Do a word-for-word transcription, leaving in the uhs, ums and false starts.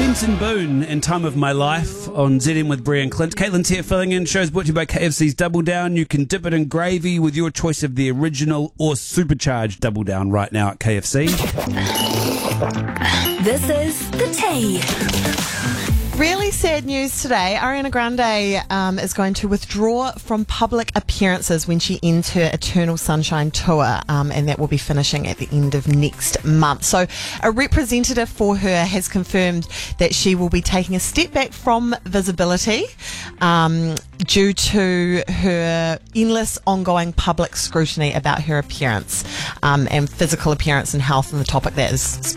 Benson Boone in Time of My Life on Z M with Bria and Clint. Caitlin's here filling in. Show's brought to you by K F C's Double Down. You can dip it in gravy with your choice of the original or supercharged Double Down right now at K F C. This is The Tea. Really sad news today. Ariana Grande um, is going to withdraw from public appearances when she ends her Eternal Sunshine tour, um, and that will be finishing at the end of next month. So a representative for her has confirmed that she will be taking a step back from visibility um, due to her endless ongoing public scrutiny about her appearance um, and physical appearance and health, and the topic that is